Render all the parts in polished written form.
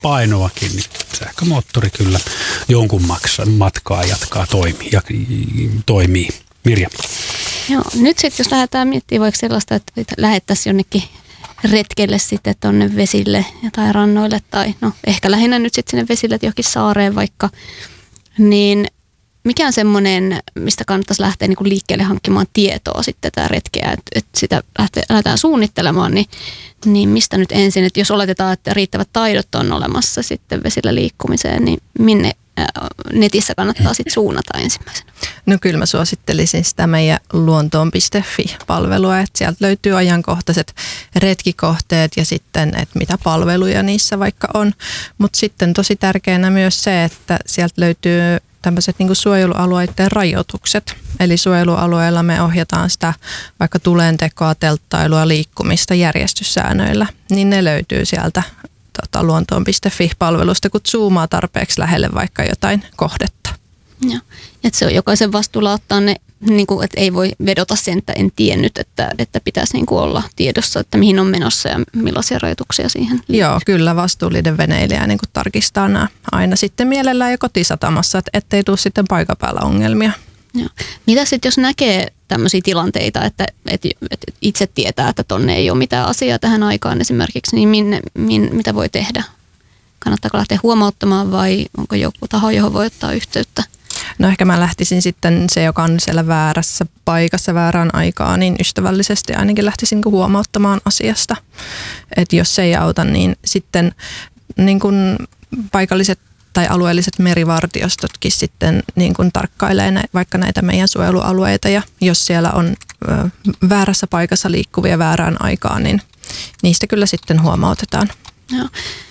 painoakin, niin sähkömoottori kyllä jonkun matkaa jatkaa toimii. Mirjam. Joo, nyt sitten jos lähdetään miettimään vaikka sellaista, että lähettäisiin jonnekin retkelle sitten tuonne vesille tai rannoille tai no ehkä lähinnä nyt sitten sinne vesille johonkin saareen vaikka, niin mikä on semmoinen, mistä kannattaisi lähteä niin kuin liikkeelle hankkimaan tietoa sitten tämä retkeä, että sitä lähdetään suunnittelemaan, niin mistä nyt ensin, että jos oletetaan, että riittävät taidot on olemassa sitten vesillä liikkumiseen, niin minne netissä kannattaa sitten suunnata ensimmäisenä? No kyllä mä suosittelisin sitä meidän luontoon.fi-palvelua, että sieltä löytyy ajankohtaiset retkikohteet ja sitten, että mitä palveluja niissä vaikka on. Mutta sitten tosi tärkeänä myös se, että sieltä löytyy tämmöiset niin kuin suojelualueiden rajoitukset. Eli suojelualueella me ohjataan sitä vaikka tulentekoa, telttailua, liikkumista järjestyssäännöillä, niin ne löytyy sieltä luontoon.fi-palvelusta, kun zoomaa tarpeeksi lähelle vaikka jotain kohdetta. Joo. Että se on jokaisen vastuulla ottaa ne, niin kuin, että ei voi vedota sen, että en tiennyt, että pitäisi niin kuin olla tiedossa, että mihin on menossa ja millaisia rajoituksia siihen liittyy. Joo, kyllä vastuullinen veneilijä niin kuin tarkistaa nämä aina sitten mielellään jo kotisatamassa, että ettei tule sitten paikan päällä ongelmia. Joo. Mitä sitten, jos näkee tämmöisiä tilanteita, että itse tietää, että tonne ei ole mitään asiaa tähän aikaan esimerkiksi, niin mitä voi tehdä? Kannattaako lähteä huomauttamaan vai onko joku taho, johon voi ottaa yhteyttä? No ehkä mä lähtisin sitten se, joka on siellä väärässä paikassa väärään aikaan, niin ystävällisesti ainakin lähtisin huomauttamaan asiasta. Että jos se ei auta, niin sitten niin kuin paikalliset tai alueelliset merivartiostotkin sitten niin kuin tarkkailee vaikka näitä meidän suojelualueita ja jos siellä on väärässä paikassa liikkuvia väärään aikaan, niin niistä kyllä sitten huomautetaan. Joo.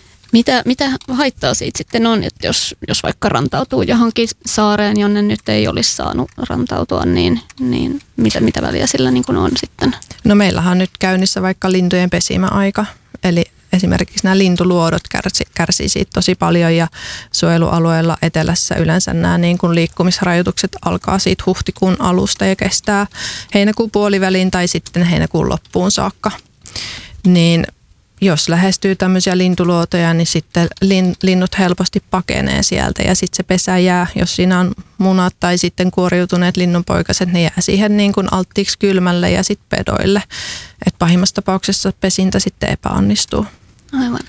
Mitä haittaa siitä sitten on, että jos vaikka rantautuu johonkin saareen, jonne nyt ei olisi saanut rantautua, niin mitä väliä sillä niin kuin on sitten? No meillähän on nyt käynnissä vaikka lintujen pesimäaika, eli esimerkiksi nämä lintuluodot kärsii siitä tosi paljon ja suojelualueella etelässä yleensä nämä niin kuin liikkumisrajoitukset alkaa siitä huhtikuun alusta ja kestää heinäkuun puoliväliin tai sitten heinäkuun loppuun saakka. Niin jos lähestyy tämmöisiä lintuluotoja, niin sitten linnut helposti pakenee sieltä ja sitten se pesä jää, jos siinä on munat tai sitten kuoriutuneet linnunpoikaset, ne jää siihen niin kuin alttiiksi kylmälle ja sitten pedoille. Et pahimmassa tapauksessa pesintä sitten epäonnistuu. Aivan.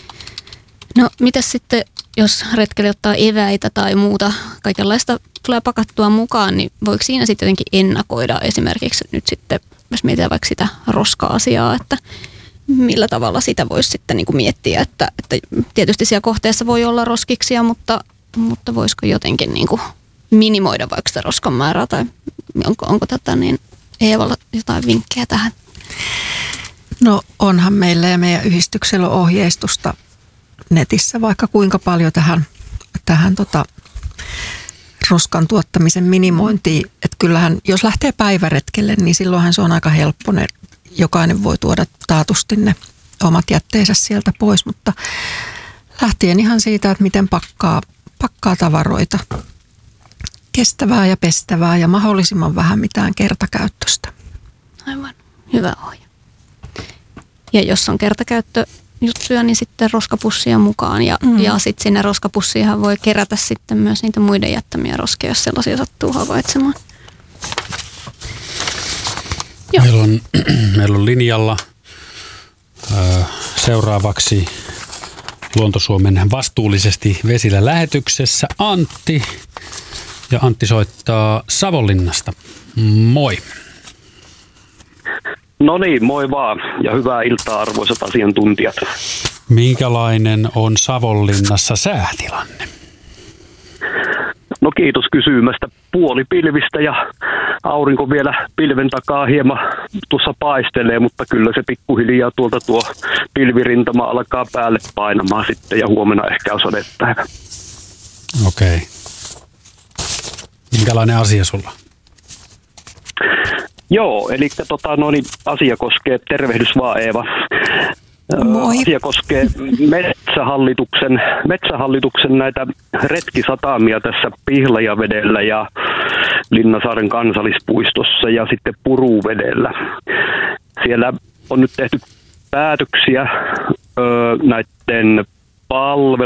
No mitäs sitten, jos retkelle ottaa eväitä tai muuta, kaikenlaista tulee pakattua mukaan, niin voiko siinä sitten jotenkin ennakoida esimerkiksi nyt sitten, jos mietitään vaikka sitä roska-asiaa, että millä tavalla sitä voisi sitten niin kuin miettiä, että tietysti siellä kohteessa voi olla roskiksia, mutta voisiko jotenkin niin kuin minimoida vaikka sitä roskan määrää tai onko Eevalla jotain vinkkejä tähän? No onhan meillä ja meidän yhdistyksellä on ohjeistusta netissä vaikka kuinka paljon tähän roskan tuottamisen minimointiin. Että kyllähän jos lähtee päiväretkelle, niin silloinhan se on aika helppo. Jokainen voi tuoda taatusti ne omat jätteensä sieltä pois, mutta lähtien ihan siitä, että miten pakkaa tavaroita. Kestävää ja pestävää ja mahdollisimman vähän mitään kertakäyttöistä. Aivan, hyvä ohje. Ja jos on kertakäyttöjuttuja, niin sitten roskapussia mukaan. Ja sitten sinne roskapussiinhan voi kerätä sitten myös niitä muiden jättämiä roskia, jos sellaisia sattuu havaitsemaan. Meillä on linjalla seuraavaksi Luonto-Suomen vastuullisesti vesillä lähetyksessä Antti. Ja Antti soittaa Savonlinnasta. Moi. No niin, moi vaan ja hyvää iltaa arvoisat asiantuntijat. Minkälainen on Savonlinnassa säätilanne? No kiitos kysymästä. Puolipilvistä ja aurinko vielä pilven takaa hieman tuossa paistelee, mutta kyllä se pikkuhiljaa tuolta tuo pilvirintama alkaa päälle painamaan sitten ja huomenna ehkä on sadepäivä. Okei. Minkälainen asia sulla? Joo, eli asia koskee, tervehdys vaan Eeva. Moi. Asia koskee metsähallituksen näitä retkisatamia tässä Pihlajavedellä ja Linnasaaren kansallispuistossa ja sitten Puruvedellä. Siellä on nyt tehty päätöksiä näiden palvelu